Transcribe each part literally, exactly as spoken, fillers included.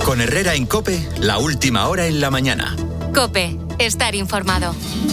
Con Herrera en COPE, la última hora en la mañana. COPE, estar informado.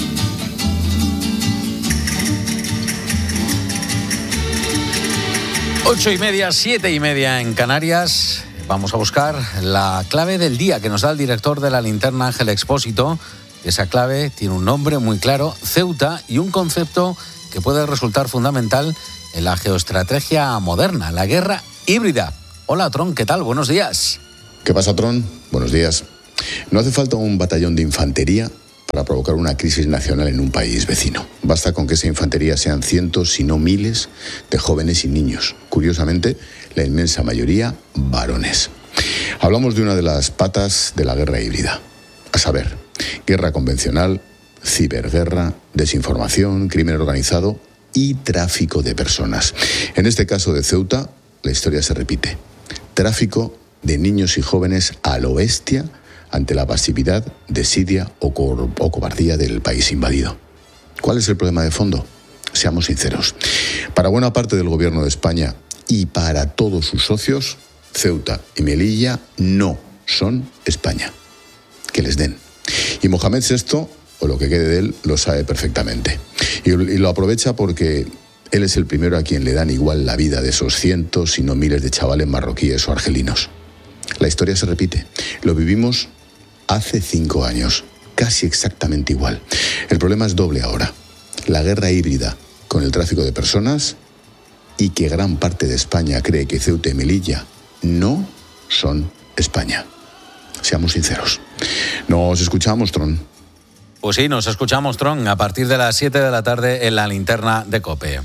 Ocho y media, siete y media en Canarias. Vamos a buscar la clave del día que nos da el director de La Linterna, Ángel Expósito. Esa clave tiene un nombre muy claro, Ceuta, y un concepto que puede resultar fundamental en la geoestrategia moderna, la guerra híbrida. Hola, Tron, ¿qué tal? Buenos días. ¿Qué pasa, Tron? Buenos días. No hace falta un batallón de infantería para provocar una crisis nacional en un país vecino. Basta con que esa infantería sean cientos, si no miles, de jóvenes y niños. Curiosamente, la inmensa mayoría varones. Hablamos de una de las patas de la guerra híbrida. A saber, guerra convencional, ciberguerra, desinformación, crimen organizado y tráfico de personas. En este caso de Ceuta, la historia se repite. Tráfico de niños y jóvenes a lo bestia ante la pasividad, desidia o, co- o cobardía del país invadido. ¿Cuál es el problema de fondo? Seamos sinceros. Para buena parte del gobierno de España y para todos sus socios, Ceuta y Melilla no son España. Que les den. Y Mohamed sexto, o lo que quede de él, lo sabe perfectamente. Y, y lo aprovecha porque él es el primero a quien le dan igual la vida de esos cientos, si no miles de chavales marroquíes o argelinos. La historia se repite. Lo vivimos hace cinco años, casi exactamente igual. El problema es doble ahora. La guerra híbrida con el tráfico de personas y que gran parte de España cree que Ceuta y Melilla no son España. Seamos sinceros. Nos escuchamos, Tron. Pues sí, nos escuchamos, Tron, a partir de las siete de la tarde en La Linterna de COPE.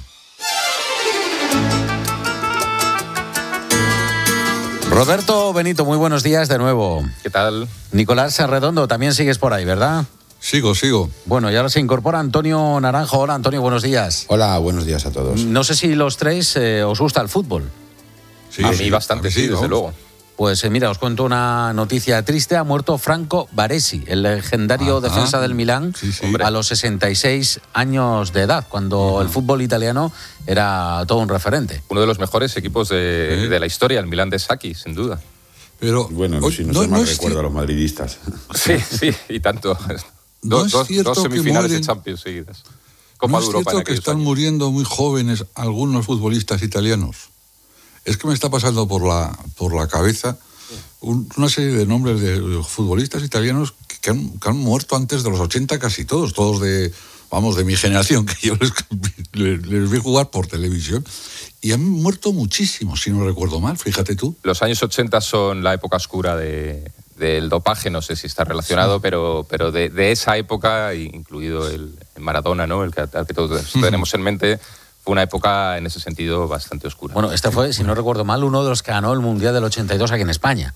Roberto Benito, muy buenos días de nuevo. ¿Qué tal? Nicolás Arredondo, también sigues por ahí, ¿verdad? Sigo, sigo. Bueno, y ahora se incorpora Antonio Naranjo. Hola, Antonio, buenos días. Hola, buenos días a todos. No sé si los tres eh, os gusta el fútbol. Sí, a mí sí, bastante, a mí sí, sí, desde vamos. luego. Pues eh, mira, os cuento una noticia triste. Ha muerto Franco Baresi, el legendario Ajá. defensa del Milán, sí, sí. a los sesenta y seis años de edad, cuando Ajá. el fútbol italiano era todo un referente. Uno de los mejores equipos de, ¿Eh? de la historia, el Milán de Sacchi, sin duda. Pero bueno, hoy, si no, no se mal recuerda c- a los madridistas. Sí, sí, y tanto. No dos, es dos semifinales mueren, de Champions seguidas. Copa no de Europa es cierto que están años. muriendo muy jóvenes algunos futbolistas italianos. Es que me está pasando por la, por la cabeza un, una serie de nombres de futbolistas italianos que han, que han muerto antes de los ochenta casi todos, todos de, vamos, de mi generación, que yo les, les, les vi jugar por televisión. Y han muerto muchísimos, si no recuerdo mal, fíjate tú. Los años ochenta son la época oscura de, del dopaje, no sé si está relacionado, sí. pero, pero de, de esa época, incluido el, el Maradona, ¿no? El que, el que todos tenemos en mente, fue una época en ese sentido bastante oscura. Bueno, este fue, si no recuerdo mal, uno de los que ganó el Mundial del ochenta y dos aquí en España.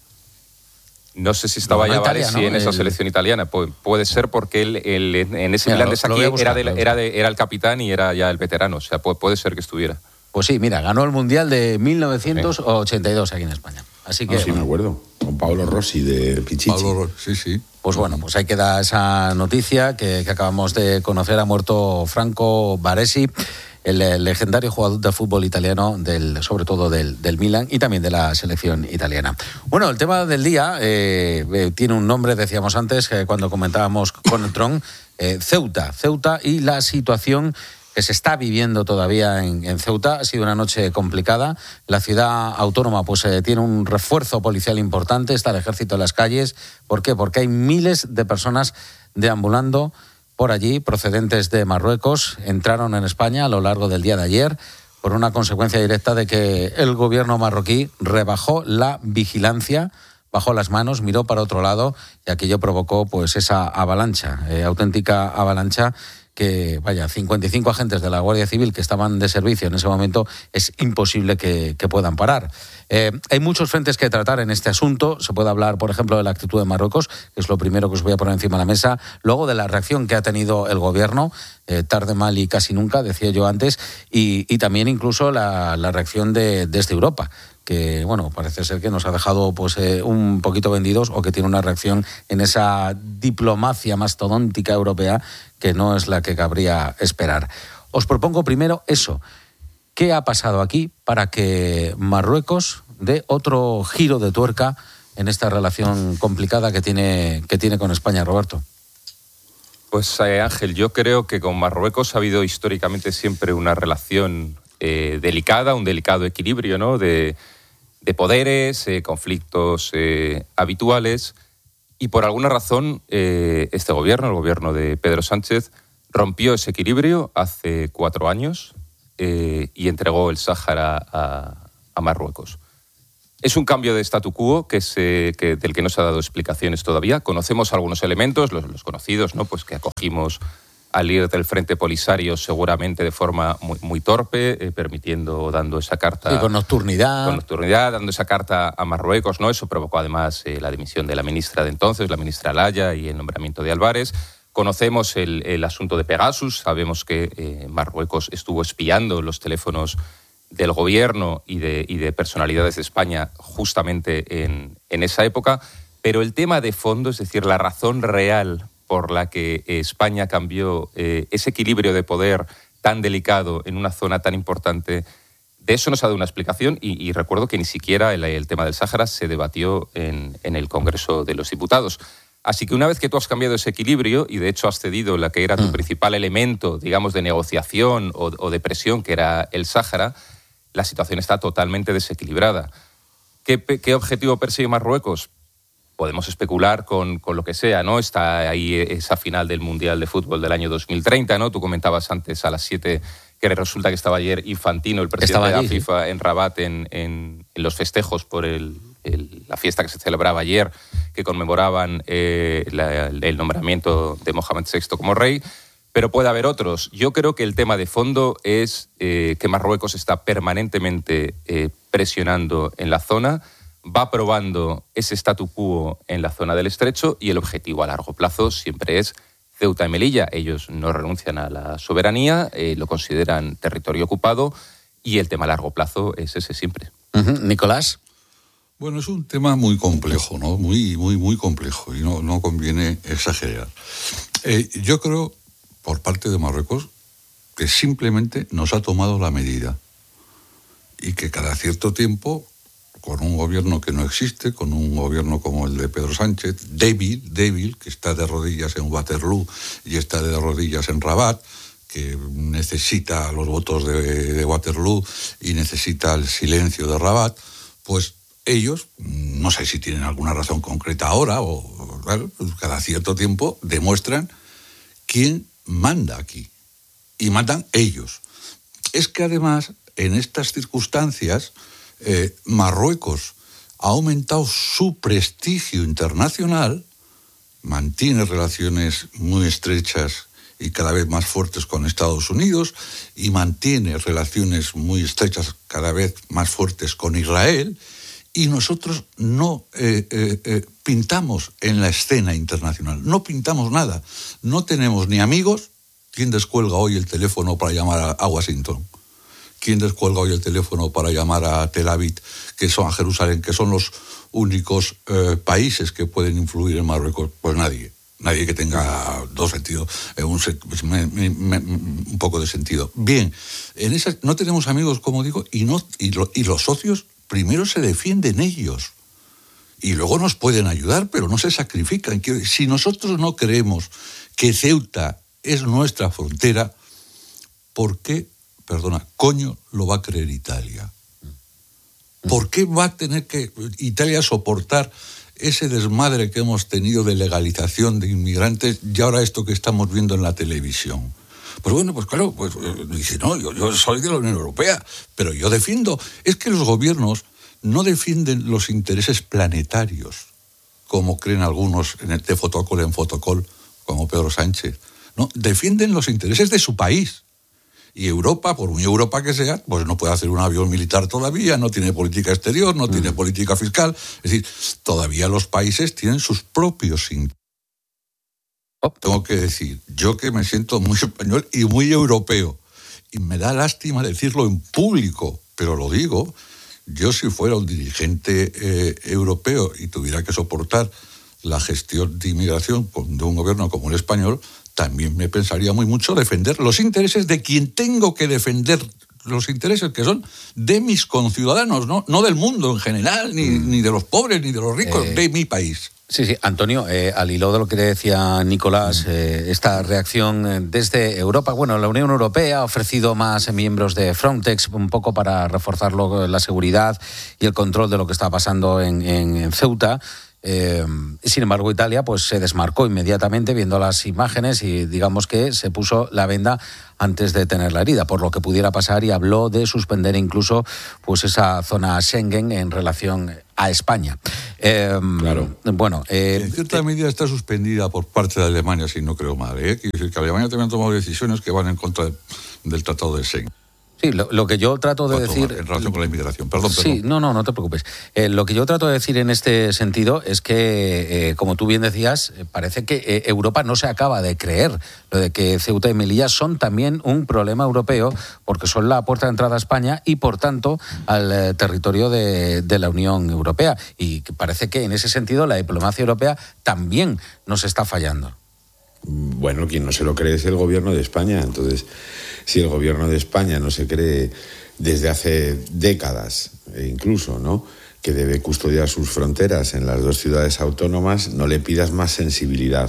No sé si estaba no, ya Italia, Baresi ¿no? en esa el... selección italiana. Pu- puede ser porque él, él en ese Milán de Sacchi era, de, era, de, era el capitán y era ya el veterano. O sea, puede, puede ser que estuviera. Pues sí, mira, ganó el Mundial de mil novecientos ochenta y dos aquí en España. Así que, ah, sí, me acuerdo. Con Pablo Rossi de Pichichi. Pablo Rossi, sí, sí. Pues bueno, pues ahí queda esa noticia que, que acabamos de conocer. Ha muerto Franco Baresi, el, el legendario jugador de fútbol italiano, del, sobre todo del, del Milan y también de la selección italiana. Bueno, el tema del día eh, eh, tiene un nombre, decíamos antes, eh, cuando comentábamos con el Tron, eh, Ceuta. Ceuta y la situación que se está viviendo todavía en, en Ceuta. Ha sido una noche complicada. La ciudad autónoma pues eh, tiene un refuerzo policial importante, está el ejército en las calles. ¿Por qué? Porque hay miles de personas deambulando por allí, procedentes de Marruecos. Entraron en España a lo largo del día de ayer por una consecuencia directa de que el gobierno marroquí rebajó la vigilancia, bajó las manos, miró para otro lado y aquello provocó pues esa avalancha, eh, auténtica avalancha, que, vaya, cincuenta y cinco agentes de la Guardia Civil que estaban de servicio en ese momento es imposible que, que puedan parar. Eh, hay muchos frentes que tratar en este asunto. Se puede hablar, por ejemplo, de la actitud de Marruecos, que es lo primero que os voy a poner encima de la mesa. Luego de la reacción que ha tenido el gobierno, eh, tarde, mal y casi nunca, decía yo antes, y, y también incluso la, la reacción de, desde Europa, que, bueno, parece ser que nos ha dejado pues eh, un poquito vendidos, o que tiene una reacción en esa diplomacia mastodóntica europea que no es la que cabría esperar. Os propongo primero eso. ¿Qué ha pasado aquí para que Marruecos dé otro giro de tuerca en esta relación complicada que tiene, que tiene con España, Roberto? Pues eh, Ángel, yo creo que con Marruecos ha habido históricamente siempre una relación eh, delicada, un delicado equilibrio, ¿no?, de, de poderes, eh, conflictos eh, habituales, y por alguna razón eh, este gobierno, el gobierno de Pedro Sánchez, rompió ese equilibrio hace cuatro años eh, y entregó el Sáhara a, a Marruecos. Es un cambio de statu quo que se, que, del que no se ha dado explicaciones todavía. Conocemos algunos elementos, los, los conocidos, ¿no?, pues que acogimos al líder del Frente Polisario seguramente de forma muy, muy torpe, eh, permitiendo o dando esa carta... Sí, con nocturnidad. Con nocturnidad, dando esa carta a Marruecos, ¿no? Eso provocó además eh, la dimisión de la ministra de entonces, la ministra Alaya, y el nombramiento de Álvarez. Conocemos el, el asunto de Pegasus, sabemos que eh, Marruecos estuvo espiando los teléfonos del gobierno y de, y de personalidades de España justamente en, en esa época, pero el tema de fondo, es decir, la razón real por la que España cambió eh, ese equilibrio de poder tan delicado en una zona tan importante, de eso no se ha dado una explicación, y, y recuerdo que ni siquiera el, el tema del Sáhara se debatió en, en el Congreso de los Diputados. Así que una vez que tú has cambiado ese equilibrio y de hecho has cedido la que era tu mm. principal elemento, digamos, de negociación o, o de presión, que era el Sáhara, la situación está totalmente desequilibrada. ¿Qué, qué objetivo persigue Marruecos? Podemos especular con, con lo que sea, ¿no? Está ahí esa final del Mundial de Fútbol del año dos mil treinta, ¿no? Tú comentabas antes a las siete que resulta que estaba ayer Infantino, el presidente de la FIFA, en Rabat, en, en, en los festejos por el, el, la fiesta que se celebraba ayer, que conmemoraban eh, la, el nombramiento de Mohamed sexto como rey. Pero puede haber otros. Yo creo que el tema de fondo es eh, que Marruecos está permanentemente eh, presionando en la zona, va probando ese statu quo en la zona del Estrecho, y el objetivo a largo plazo siempre es Ceuta y Melilla. Ellos no renuncian a la soberanía, eh, lo consideran territorio ocupado, y el tema a largo plazo es ese siempre. Uh-huh. Nicolás. Bueno, es un tema muy complejo, ¿no? Muy, muy, muy complejo, y no, no conviene exagerar. Eh, yo creo, por parte de Marruecos, que simplemente nos ha tomado la medida, y que cada cierto tiempo, con un gobierno que no existe, con un gobierno como el de Pedro Sánchez, débil, débil, que está de rodillas en Waterloo y está de rodillas en Rabat, que necesita los votos de, de Waterloo y necesita el silencio de Rabat, pues ellos, no sé si tienen alguna razón concreta ahora, o claro, cada cierto tiempo demuestran quién manda aquí, y mandan ellos. Es que además, en estas circunstancias, eh, Marruecos ha aumentado su prestigio internacional, mantiene relaciones muy estrechas y cada vez más fuertes con Estados Unidos, y mantiene relaciones muy estrechas cada vez más fuertes con Israel, y nosotros no eh, eh, eh, pintamos en la escena internacional, no pintamos nada, no tenemos ni amigos. ¿Quién descuelga hoy el teléfono para llamar a, a Washington? ¿Quién descuelga hoy el teléfono para llamar a Tel Aviv, que son a Jerusalén, que son los únicos eh, países que pueden influir en Marruecos? Pues nadie, nadie que tenga dos sentidos, eh, un, me, me, me, un poco de sentido. Bien, en esa, no tenemos amigos, como digo, y, no, y, lo, y los socios primero se defienden ellos, y luego nos pueden ayudar, pero no se sacrifican. Si nosotros no creemos que Ceuta es nuestra frontera, ¿por qué, perdona, coño lo va a creer Italia? ¿Por qué va a tener que Italia soportar ese desmadre que hemos tenido de legalización de inmigrantes y ahora esto que estamos viendo en la televisión? Pues bueno, pues claro, pues dice, no, yo, yo soy de la Unión Europea, pero yo defiendo, es que los gobiernos no defienden los intereses planetarios, como creen algunos en el de Fotocol en Fotocol, como Pedro Sánchez. No, defienden los intereses de su país. Y Europa, por muy Europa que sea, pues no puede hacer un avión militar todavía, no tiene política exterior, no mm. tiene política fiscal. Es decir, todavía los países tienen sus propios intereses. Tengo que decir, yo que me siento muy español y muy europeo, y me da lástima decirlo en público, pero lo digo, yo si fuera un dirigente eh, europeo y tuviera que soportar la gestión de inmigración de un gobierno como el español, también me pensaría muy mucho defender los intereses de quien tengo que defender los intereses que son de mis conciudadanos, no, no del mundo en general, ni, mm. ni de los pobres, ni de los ricos, eh... de mi país. Sí, sí, Antonio, eh, al hilo de lo que decía Nicolás, eh, esta reacción desde Europa, bueno, la Unión Europea ha ofrecido más miembros de Frontex un poco para reforzar lo, la seguridad y el control de lo que está pasando en, en, en Ceuta. Eh, sin embargo, Italia pues se desmarcó inmediatamente viendo las imágenes y digamos que se puso la venda antes de tener la herida, por lo que pudiera pasar, y habló de suspender incluso pues esa zona Schengen en relación a España. Eh, claro. Bueno, eh, en cierta eh, medida está suspendida por parte de Alemania, si no creo mal. ¿eh? Quiere decir que Alemania también ha tomado decisiones que van en contra del, del Tratado de Schengen. Sí, lo, lo que yo trato de decir... En relación con la inmigración, perdón, sí, perdón. no, no, no te preocupes. Eh, lo que yo trato de decir en este sentido es que, eh, como tú bien decías, eh, parece que eh, Europa no se acaba de creer lo de que Ceuta y Melilla son también un problema europeo, porque son la puerta de entrada a España y, por tanto, al eh, territorio de, de la Unión Europea. Y que parece que, en ese sentido, la diplomacia europea también nos está fallando. Bueno, quien no se lo cree es el gobierno de España. Entonces, si el gobierno de España no se cree desde hace décadas, e incluso, ¿no?, que debe custodiar sus fronteras en las dos ciudades autónomas, no le pidas más sensibilidad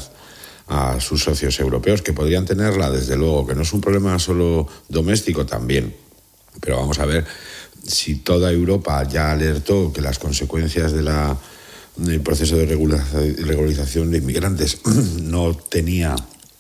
a sus socios europeos, que podrían tenerla, desde luego, que no es un problema solo doméstico también. Pero vamos a ver, si toda Europa ya alertó que las consecuencias de la el proceso de regularización de inmigrantes no tenía,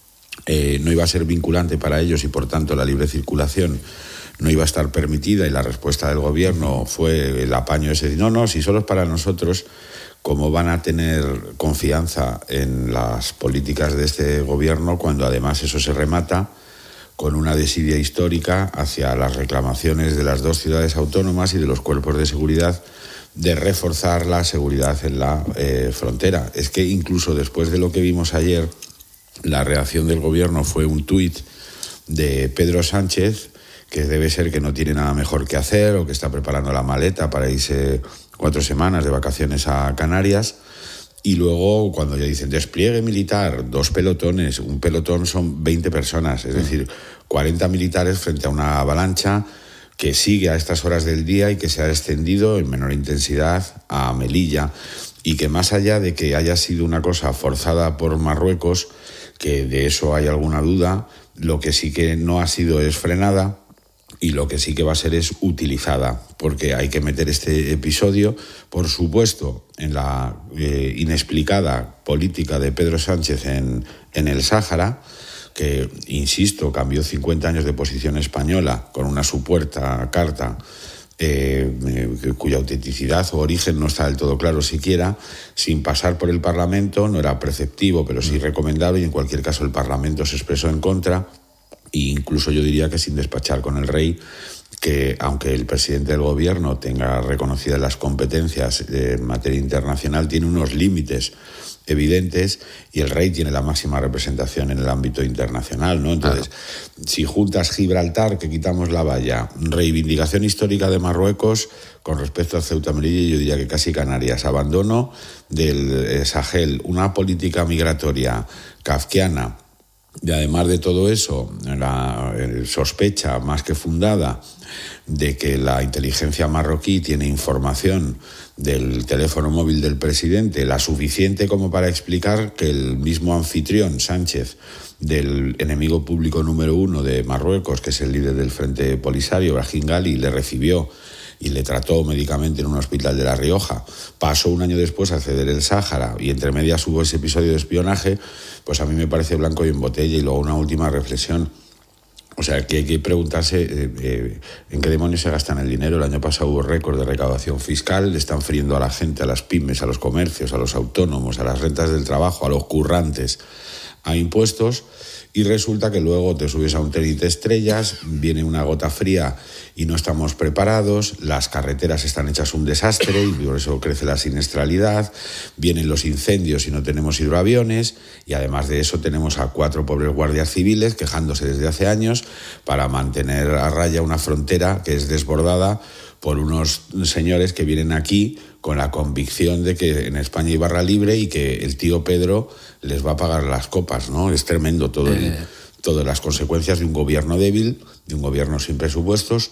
eh, no iba a ser vinculante para ellos y por tanto la libre circulación no iba a estar permitida, y la respuesta del gobierno fue el apaño ese de no, no, si solo es para nosotros, ¿cómo van a tener confianza en las políticas de este gobierno cuando además eso se remata con una desidia histórica hacia las reclamaciones de las dos ciudades autónomas y de los cuerpos de seguridad de reforzar la seguridad en la eh, frontera? Es que incluso después de lo que vimos ayer, la reacción del gobierno fue un tuit de Pedro Sánchez, que debe ser que no tiene nada mejor que hacer o que está preparando la maleta para irse cuatro semanas de vacaciones a Canarias. Y luego, cuando ya dicen despliegue militar, dos pelotones, un pelotón son veinte personas, es decir, cuarenta militares frente a una avalancha que sigue a estas horas del día y que se ha extendido en menor intensidad a Melilla, y que más allá de que haya sido una cosa forzada por Marruecos, que de eso hay alguna duda, lo que sí que no ha sido es frenada, y lo que sí que va a ser es utilizada, porque hay que meter este episodio, por supuesto, en la eh, inexplicada política de Pedro Sánchez en, en el Sáhara, que, insisto, cambió cincuenta años de posición española con una supuesta carta eh, eh, cuya autenticidad o origen no está del todo claro siquiera, sin pasar por el Parlamento. No era preceptivo, pero sí recomendable, y en cualquier caso el Parlamento se expresó en contra, e incluso yo diría que sin despachar con el rey, que aunque el presidente del gobierno tenga reconocidas las competencias en materia internacional, tiene unos límites evidentes, y el rey tiene la máxima representación en el ámbito internacional, ¿no? Entonces, claro, si juntas Gibraltar, que quitamos la valla, reivindicación histórica de Marruecos con respecto a Ceuta y Melilla, yo diría que casi Canarias, abandono del Sahel, una política migratoria kafkiana, y además de todo eso, la sospecha más que fundada de que la inteligencia marroquí tiene información del teléfono móvil del presidente, la suficiente como para explicar que el mismo anfitrión, Sánchez, del enemigo público número uno de Marruecos, que es el líder del Frente Polisario, Brahim Ghali, le recibió y le trató médicamente en un hospital de La Rioja. Pasó un año después a ceder el Sáhara, y entre medias hubo ese episodio de espionaje. Pues a mí me parece blanco y en botella. Y luego una última reflexión. O sea, que hay que preguntarse eh, eh, en qué demonios se gastan el dinero. El año pasado hubo récord de recaudación fiscal, le están friendo a la gente, a las pymes, a los comercios, a los autónomos, a las rentas del trabajo, a los currantes, a impuestos, y resulta que luego te subes a un tren y te estrellas, viene una gota fría y no estamos preparados, las carreteras están hechas un desastre y por eso crece la siniestralidad, vienen los incendios y no tenemos hidroaviones, y además de eso tenemos a cuatro pobres guardias civiles quejándose desde hace años para mantener a raya una frontera que es desbordada por unos señores que vienen aquí con la convicción de que en España hay barra libre y que el tío Pedro les va a pagar las copas, ¿no? Es tremendo todo el, eh... todas las consecuencias de un gobierno débil, de un gobierno sin presupuestos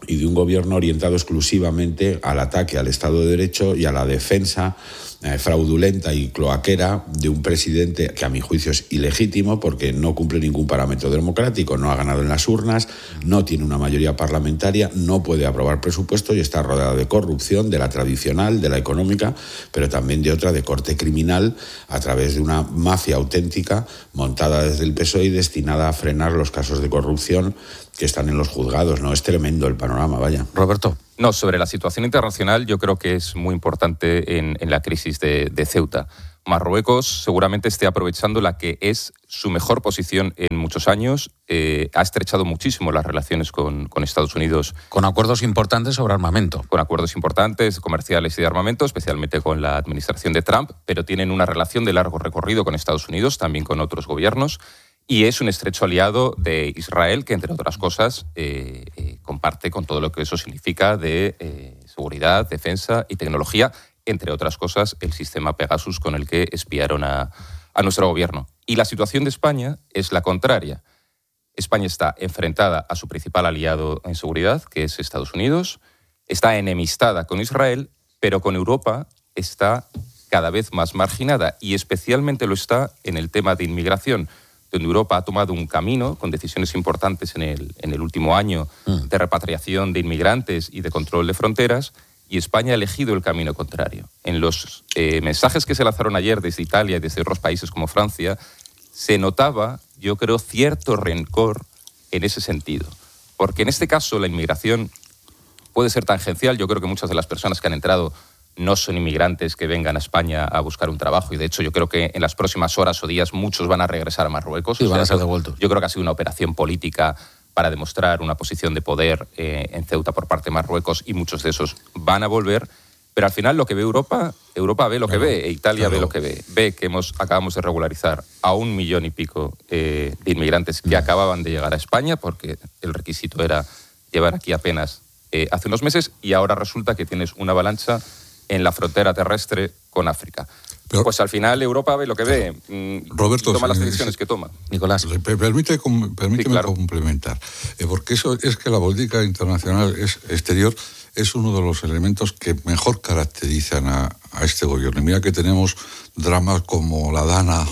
y de un gobierno orientado exclusivamente al ataque al Estado de Derecho y a la defensa eh, fraudulenta y cloaquera de un presidente que a mi juicio es ilegítimo porque no cumple ningún parámetro democrático, no ha ganado en las urnas, no tiene una mayoría parlamentaria, no puede aprobar presupuesto y está rodeado de corrupción, de la tradicional, de la económica, pero también de otra de corte criminal a través de una mafia auténtica montada desde el P S O E y destinada a frenar los casos de corrupción que están en los juzgados, ¿no? Es tremendo el panorama, vaya. Roberto. No, sobre la situación internacional yo creo que es muy importante en, en la crisis de, de Ceuta. Marruecos seguramente esté aprovechando la que es su mejor posición en muchos años. Eh, ha estrechado muchísimo las relaciones con, con Estados Unidos. Con acuerdos importantes sobre armamento. Con acuerdos importantes, comerciales y de armamento, especialmente con la administración de Trump, pero tienen una relación de largo recorrido con Estados Unidos, también con otros gobiernos. Y es un estrecho aliado de Israel, que entre otras cosas eh, eh, comparte con todo lo que eso significa de eh, seguridad, defensa y tecnología, entre otras cosas el sistema Pegasus con el que espiaron a, a nuestro gobierno. Y la situación de España es la contraria. España está enfrentada a su principal aliado en seguridad, que es Estados Unidos, está enemistada con Israel, pero con Europa está cada vez más marginada y especialmente lo está en el tema de inmigración, donde Europa ha tomado un camino con decisiones importantes en el, en el último año de repatriación de inmigrantes y de control de fronteras, y España ha elegido el camino contrario. En los eh, mensajes que se lanzaron ayer desde Italia y desde otros países como Francia, se notaba, yo creo, cierto rencor en ese sentido. Porque en este caso la inmigración puede ser tangencial. Yo creo que muchas de las personas que han entrado no son inmigrantes que vengan a España a buscar un trabajo, y de hecho yo creo que en las próximas horas o días muchos van a regresar a Marruecos. Sí, o sea, van a ser devueltos. Yo creo que ha sido una operación política para demostrar una posición de poder eh, en Ceuta por parte de Marruecos, y muchos de esos van a volver. Pero al final lo que ve Europa, Europa ve lo que claro, ve, e Italia claro. ve lo que ve. Ve que hemos, acabamos de regularizar a un millón y pico eh, de inmigrantes que acababan de llegar a España, porque el requisito era llevar aquí apenas eh, hace unos meses, y ahora resulta que tienes una avalancha en la frontera terrestre con África. Pero, pues al final Europa ve lo que ve, mm, Roberto, y toma las sí, decisiones sí. que toma. Nicolás. Permite, permíteme Sí, claro. complementar, eh, porque eso es que la política internacional es, exterior es uno de los elementos que mejor caracterizan a, a este gobierno. Y mira que tenemos dramas como la Dana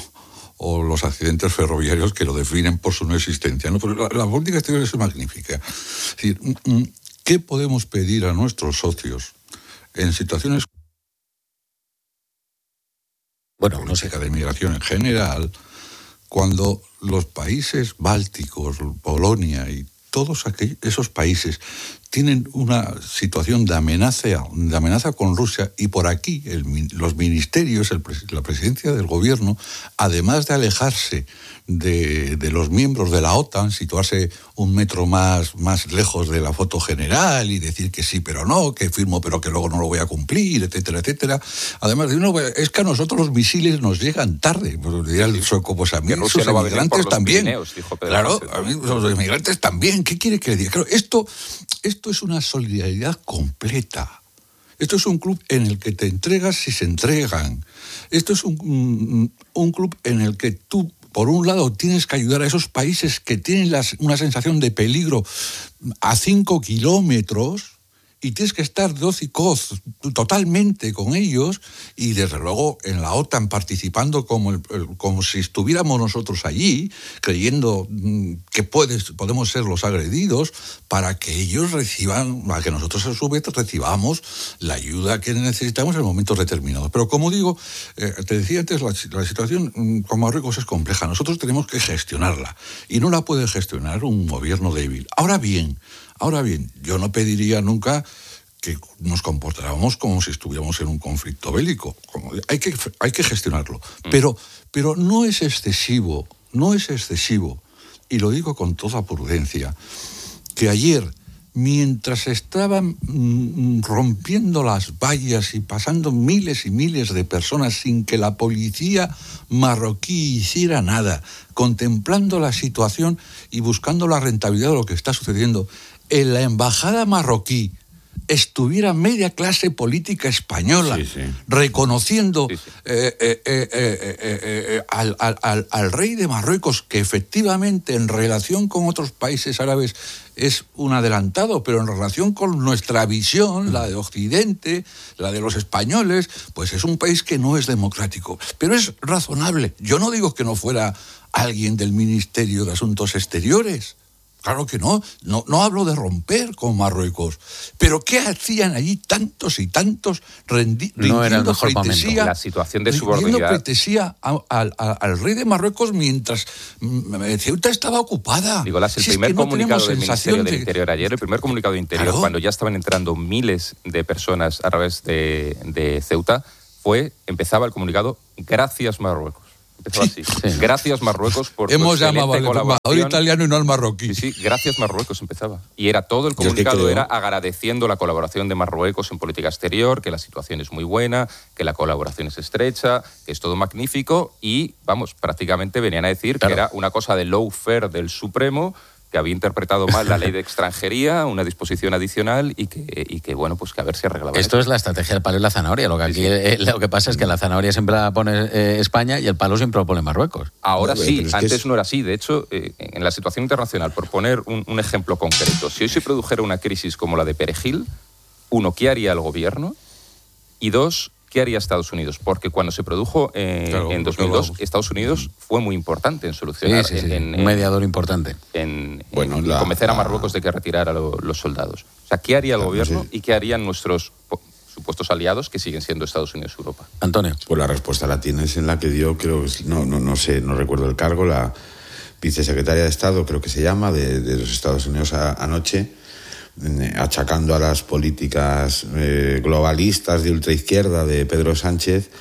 o los accidentes ferroviarios que lo definen por su no existencia, ¿no? Pero la, la política exterior es magnífica. Es decir, ¿qué podemos pedir a nuestros socios en situaciones Bueno, no sé. de migración en general, cuando los países bálticos, Polonia y todos aquellos, esos países tienen una situación de amenaza, de amenaza con Rusia, y por aquí el, los ministerios, el, la presidencia del gobierno, además de alejarse de, de los miembros de la OTAN, situarse un metro más, más lejos de la foto general y decir que sí pero no, que firmo pero que luego no lo voy a cumplir, etcétera, etcétera. Además de uno, es que a nosotros los misiles nos llegan tarde. Pues diría el sueco, pues a mí los no inmigrantes también. Pirineos, dijo Pedro claro, Sánchez. a mí los inmigrantes también. ¿Qué quiere que le diga? Claro, esto, esto es una solidaridad completa. Esto es un club en el que te entregas si se entregan. Esto es un, un, un club en el que tú, por un lado, tienes que ayudar a esos países que tienen las, una sensación de peligro a cinco kilómetros, y tienes que estar doz y coz totalmente con ellos, y desde luego en la OTAN participando como, el, el, como si estuviéramos nosotros allí, creyendo que puedes, podemos ser los agredidos, para que ellos reciban, para que nosotros a su vez recibamos la ayuda que necesitamos en momentos determinados. Pero como digo, eh, te decía antes, la, la situación con Marruecos es compleja. Nosotros tenemos que gestionarla, y no la puede gestionar un gobierno débil. Ahora bien, Ahora bien, yo no pediría nunca que nos comportáramos como si estuviéramos en un conflicto bélico. Como, hay que, hay que gestionarlo. Pero, pero no es excesivo, no es excesivo, y lo digo con toda prudencia, que ayer, mientras estaban mm, rompiendo las vallas y pasando miles y miles de personas sin que la policía marroquí hiciera nada, contemplando la situación y buscando la rentabilidad de lo que está sucediendo, en la embajada marroquí estuviera media clase política española Sí, sí. reconociendo Sí, sí. eh, eh, eh, eh, eh, eh, al, al, al, al rey de Marruecos, que efectivamente en relación con otros países árabes es un adelantado, pero en relación con nuestra visión, la de Occidente, la de los españoles, pues es un país que no es democrático. Pero es razonable. Yo no digo que no fuera alguien del Ministerio de Asuntos Exteriores. Claro que no, no, no hablo de romper con Marruecos. Pero ¿qué hacían allí tantos y tantos rendi- No era el rindiendo mejor momento. pleitesía, La situación de rindiendo subordinidad. pleitesía a- a- a- al rey de Marruecos mientras mm, Ceuta estaba ocupada? Nicolás, el Si es primer que no comunicado tenemos del sensación Ministerio del de- Interior ayer, el primer comunicado de Interior, Claro. cuando ya estaban entrando miles de personas a través de, de Ceuta, fue, empezaba el comunicado, gracias Marruecos. Empezaba Sí. así. Gracias Marruecos por tu Hemos excelente llamado al embajador colaboración. italiano y no al marroquí. Sí, sí, gracias Marruecos empezaba. Y era todo el Yo es que comunicado, creo- era agradeciendo la colaboración de Marruecos en política exterior, que la situación es muy buena, que la colaboración es estrecha, que es todo magnífico y, vamos, prácticamente venían a decir Claro. que era una cosa de lawfare del Supremo, que había interpretado mal la ley de extranjería, una disposición adicional y que, y que bueno, pues que a ver si arreglaba Esto eso. es la estrategia del palo y la zanahoria. Lo que aquí Sí, sí. eh, lo que pasa es que la zanahoria siempre la pone eh, España y el palo siempre lo pone Marruecos. Ahora Bueno, sí, pero es que antes es- no era así. De hecho, eh, en la situación internacional, por poner un, un ejemplo concreto, si hoy se produjera una crisis como la de Perejil, uno, ¿qué haría el gobierno? Y dos, ¿qué haría Estados Unidos? Porque cuando se produjo eh, Claro, en lo dos que mil dos, hablábamos. Estados Unidos fue muy importante en Sí, solucionar, sí, sí, en, en- un mediador importante. en- Bueno, en la- convencer a la- Marruecos de que retirara lo- los soldados. O sea, ¿qué haría el Claro, gobierno sí. y qué harían nuestros po- supuestos aliados, que siguen siendo Estados Unidos y Europa? Antonio. Pues la respuesta la tienes en la que dio, creo, que es- no, no, no sé, no recuerdo el cargo, la vicesecretaria de Estado, creo que se llama, de, de los Estados Unidos a- anoche, eh, achacando a las políticas eh, globalistas de ultraizquierda de Pedro Sánchez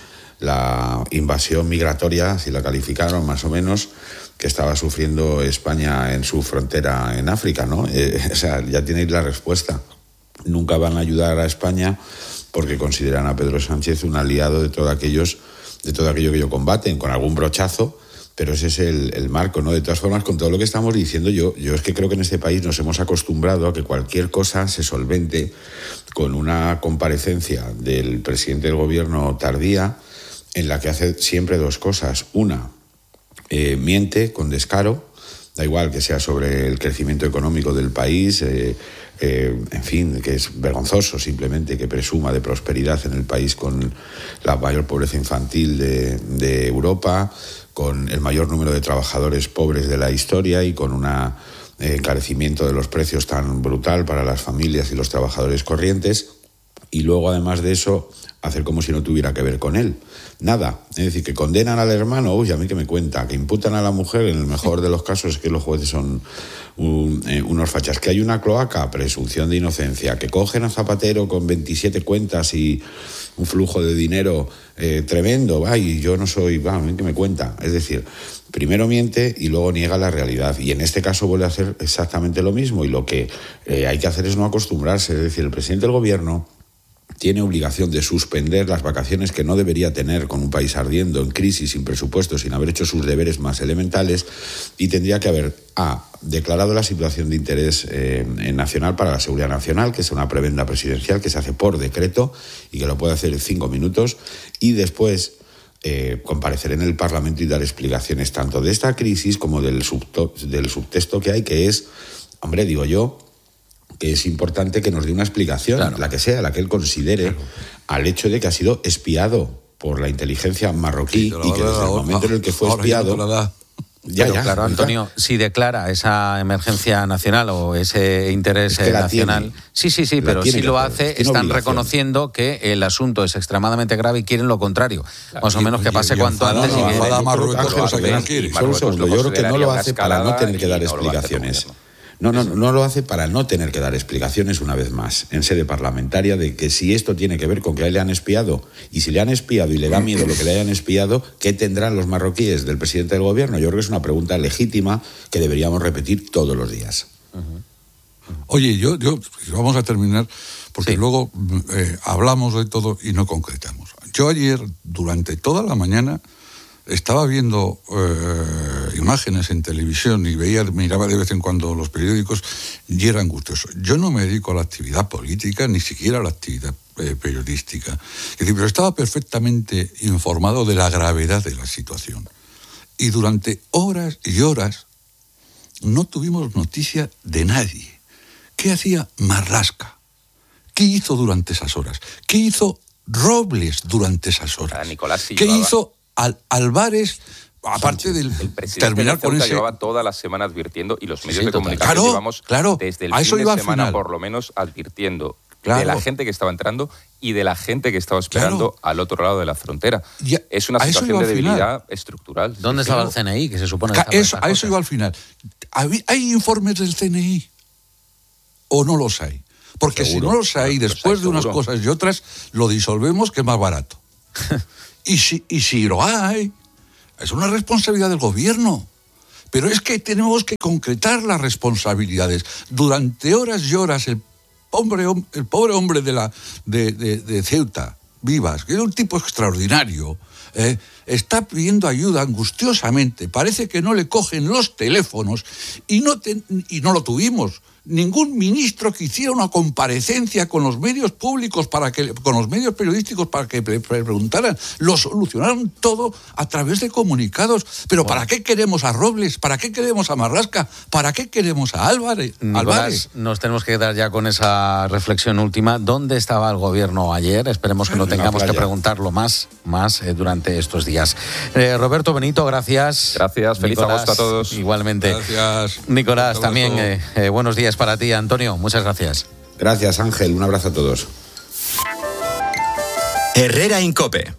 la invasión migratoria, así la calificaron más o menos, que estaba sufriendo España en su frontera en África, ¿no? Eh, o sea, ya tenéis la respuesta. Nunca van a ayudar a España porque consideran a Pedro Sánchez un aliado de todo aquellos, de todo aquello que ellos combaten, con algún brochazo, pero ese es el, el marco, ¿no? De todas formas, con todo lo que estamos diciendo, yo, yo es que creo que en este país nos hemos acostumbrado a que cualquier cosa se solvente con una comparecencia del presidente del gobierno tardía, en la que hace siempre dos cosas. Una, eh, miente con descaro, da igual que sea sobre el crecimiento económico del país, eh, eh, en fin, que es vergonzoso simplemente que presuma de prosperidad en el país con la mayor pobreza infantil de, de Europa, con el mayor número de trabajadores pobres de la historia y con un encarecimiento de los precios tan brutal para las familias y los trabajadores corrientes, y luego además de eso hacer como si no tuviera que ver con él. Nada, es decir, que condenan al hermano, uy, a mí que me cuenta, que imputan a la mujer, en el mejor de los casos es que los jueces son un, eh, unos fachas, que hay una cloaca, presunción de inocencia, que cogen a Zapatero con veintisiete cuentas y un flujo de dinero eh, tremendo, ay, yo no soy, va, a mí que me cuenta. Es decir, primero miente y luego niega la realidad. Y en este caso vuelve a hacer exactamente lo mismo, y lo que eh, hay que hacer es no acostumbrarse. Es decir, el presidente del gobierno tiene obligación de suspender las vacaciones que no debería tener con un país ardiendo, en crisis, sin presupuesto, sin haber hecho sus deberes más elementales, y tendría que haber, A, declarado la situación de interés eh, nacional para la seguridad nacional, que es una prebenda presidencial que se hace por decreto y que lo puede hacer en cinco minutos, y después eh, comparecer en el Parlamento y dar explicaciones tanto de esta crisis como del, subto- del subtexto que hay, que es, hombre, digo yo, que es importante que nos dé una explicación, Claro. la que sea, la que él considere, claro, al hecho de que ha sido espiado por la inteligencia marroquí, Sí, te la y que va a desde dar el ahora, momento en el que fue ahora ya no espiado... te la da. Ya, Pero ya, claro, ya. Antonio, si declara esa emergencia nacional o ese interés Es que la nacional, tiene. sí, sí, sí, La pero tiene si que lo hacer, hace, tiene están obligación. reconociendo que el asunto es extremadamente grave y quieren lo contrario. Más o y- menos que y- pase y cuanto enfada- antes. no, y que- enfada a Marruecos, Ángel, cosa que no Ángel, quiere. Solo un Marruecos segundo, lo yo creo que no lo consideraría hace una para no escalada tener que y dar no lo hace como explicaciones. gobierno. No, no, no lo hace para no tener que dar explicaciones una vez más en sede parlamentaria de que si esto tiene que ver con que a él le han espiado, y si le han espiado y le da miedo lo que le hayan espiado, ¿qué tendrán los marroquíes del presidente del gobierno? Yo creo que es una pregunta legítima que deberíamos repetir todos los días. Oye, yo, yo vamos a terminar, porque Sí. luego eh, hablamos de todo y no concretamos. Yo ayer, durante toda la mañana, estaba viendo eh, imágenes en televisión y veía, miraba de vez en cuando los periódicos y era angustioso. Yo no me dedico a la actividad política, ni siquiera a la actividad eh, periodística. Es decir, pero estaba perfectamente informado de la gravedad de la situación. Y durante horas y horas no tuvimos noticia de nadie. ¿Qué hacía Marlaska? ¿Qué hizo durante esas horas? ¿Qué hizo Robles durante esas horas? Nicolás, sí ¿Qué llevaba... hizo Al- Álvarez, aparte del el presidente terminar con ese... llevaba toda la semana advirtiendo, y los medios sí, de total. comunicación Claro, llevamos claro, desde el a eso fin iba de al semana final. por lo menos advirtiendo Claro. de la gente que estaba entrando y de la gente que estaba esperando Claro. al otro lado de la frontera. Ya, es una a eso situación iba de al final. debilidad estructural. ¿Dónde Sí, estaba sí. el C N I, que se supone que Ca- estaba en eso- estas a eso cosas? iba al final. ¿Hay, hay informes del C N I o no los hay? Porque Seguro. si no los hay, Los después hay, de unas seguro. cosas y otras, lo disolvemos, que es más barato. y, si, y si lo hay, es una responsabilidad del gobierno. Pero es que tenemos que concretar las responsabilidades. Durante horas y horas, el pobre, hom- el pobre hombre de, la, de, de, de Ceuta, Vivas, que era un tipo extraordinario, eh, está pidiendo ayuda angustiosamente. Parece que no le cogen los teléfonos y no, te- y no lo tuvimos. Ningún ministro que hiciera una comparecencia con los medios públicos, para que, con los medios periodísticos para que le preguntaran, lo solucionaron todo a través de comunicados. Pero ¿para qué queremos a Robles? ¿Para qué queremos a Marlaska? ¿Para qué queremos a Álvarez? Nicolás, Álvarez? nos tenemos que quedar ya con esa reflexión última. ¿Dónde estaba el gobierno ayer? Esperemos que no En la tengamos que playa. preguntarlo más, más eh, durante estos días. Eh, Roberto Benito, gracias. Gracias, feliz Nicolás, agosto a todos. Igualmente. Gracias. Nicolás, Hasta también luego. eh, eh, buenos días para ti. Antonio, muchas gracias. Gracias, Ángel. Un abrazo a todos. Herrera Incope.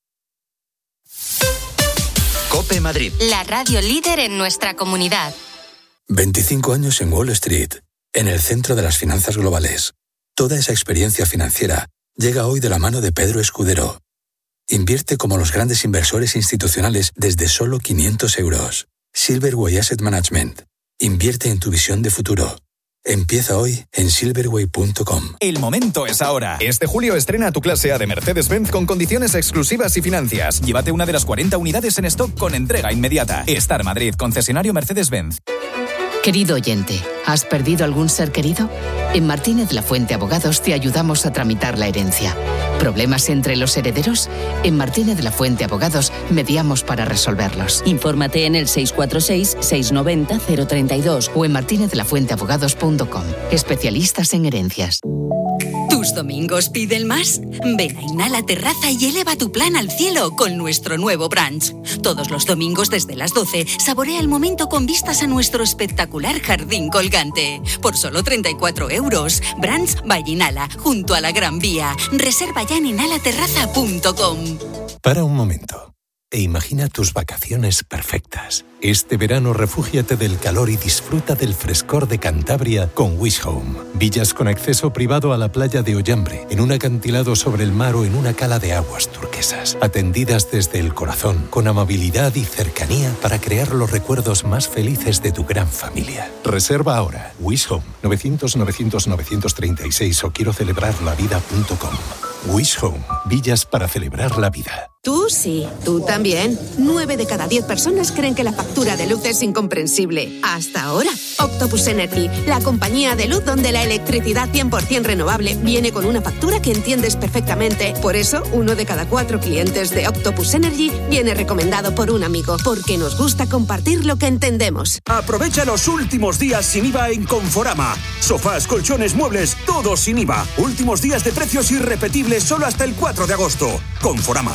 Cope Madrid. La radio líder en nuestra comunidad. veinticinco años en Wall Street, en el centro de las finanzas globales. Toda esa experiencia financiera llega hoy de la mano de Pedro Escudero. Invierte como los grandes inversores institucionales desde solo quinientos euros. Silverway Asset Management. Invierte en tu visión de futuro. Empieza hoy en silverway punto com. El momento es ahora. Este julio estrena tu clase A de Mercedes-Benz con condiciones exclusivas y financias. Llévate una de las cuarenta unidades en stock con entrega inmediata. Star Madrid, concesionario Mercedes-Benz. Querido oyente, ¿has perdido algún ser querido? En Martínez La Fuente Abogados te ayudamos a tramitar la herencia. ¿Problemas entre los herederos? En Martínez La Fuente Abogados mediamos para resolverlos. Infórmate en el seis cuatro seis, seis nueve cero, cero tres dos O en martínez la fuente abogados punto com. Especialistas en herencias. ¿Tus domingos piden más? Ven a Inhala Terraza y eleva tu plan al cielo con nuestro nuevo brunch. Todos los domingos desde las doce, saborea el momento con vistas a nuestro espectacular jardín colgante. Por solo treinta y cuatro euros. Brunch by Inhala, junto a la Gran Vía. Reserva ya en inhala terraza punto com. Para un momento e imagina tus vacaciones perfectas. Este verano refúgiate del calor y disfruta del frescor de Cantabria con Wish Home. Villas con acceso privado a la playa de Ollambre, en un acantilado sobre el mar o en una cala de aguas turquesas. Atendidas desde el corazón, con amabilidad y cercanía para crear los recuerdos más felices de tu gran familia. Reserva ahora. Wish Home, novecientos, novecientos, novecientos treinta y seis o quiero celebrar la vida punto com. Wish Home. Villas para celebrar la vida. Tú sí, tú también. Nueve de cada diez personas creen que la factura de luz es incomprensible. Hasta ahora. Octopus Energy, la compañía de luz donde la electricidad cien por ciento renovable viene con una factura que entiendes perfectamente. Por eso, uno de cada cuatro clientes de Octopus Energy viene recomendado por un amigo, porque nos gusta compartir lo que entendemos. Aprovecha los últimos días sin I V A en Conforama. Sofás, colchones, muebles, todo sin I V A. Últimos días de precios irrepetibles solo hasta el cuatro de agosto. Conforama.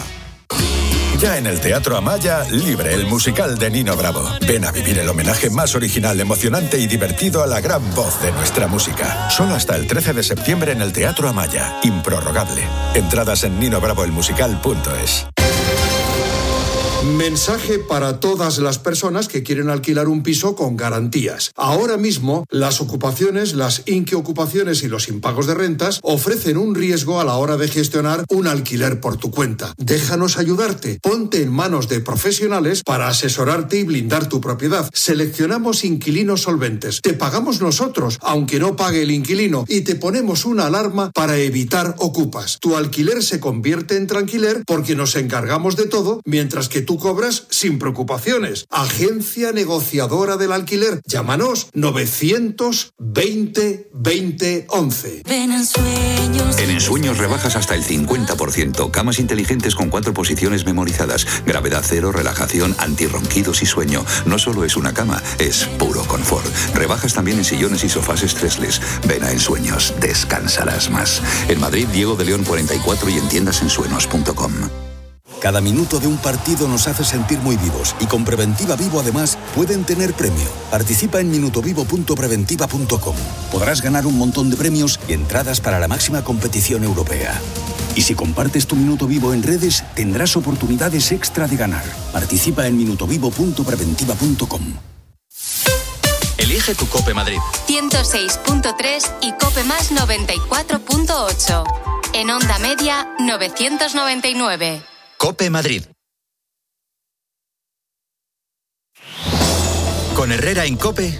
Ya en el Teatro Amaya, Libre, el musical de Nino Bravo. Ven a vivir el homenaje más original, emocionante y divertido a la gran voz de nuestra música. Solo hasta el trece de septiembre en el Teatro Amaya. Improrrogable. Entradas en nino bravo el musical punto es. Mensaje para todas las personas que quieren alquilar un piso con garantías. Ahora mismo, las ocupaciones, las inquiocupaciones y los impagos de rentas ofrecen un riesgo a la hora de gestionar un alquiler por tu cuenta. Déjanos ayudarte. Ponte en manos de profesionales para asesorarte y blindar tu propiedad. Seleccionamos inquilinos solventes. Te pagamos nosotros, aunque no pague el inquilino, y te ponemos una alarma para evitar ocupas. Tu alquiler se convierte en tranquiler porque nos encargamos de todo, mientras que tú tú cobras sin preocupaciones. Agencia negociadora del alquiler. Llámanos novecientos veinte veinte once. Ven en Sueños. En Ensueños rebajas hasta el cincuenta por ciento. Camas inteligentes con cuatro posiciones memorizadas. Gravedad cero, relajación, antirronquidos y sueño. No solo es una cama, es puro confort. Rebajas también en sillones y sofás stressless. Ven a Ensueños, descansarás más. En Madrid, Diego de León cuarenta y cuatro y en tiendas ensueños punto com. Cada minuto de un partido nos hace sentir muy vivos y con Preventiva Vivo además pueden tener premio. Participa en minutovivo punto preventiva punto com. Podrás ganar un montón de premios y entradas para la máxima competición europea. Y si compartes tu Minuto Vivo en redes, tendrás oportunidades extra de ganar. Participa en minutovivo punto preventiva punto com. Elige tu Cope Madrid. ciento seis punto tres y Cope Más noventa y cuatro punto ocho. En onda media, novecientos noventa y nueve. Cope Madrid. Con Herrera en Cope,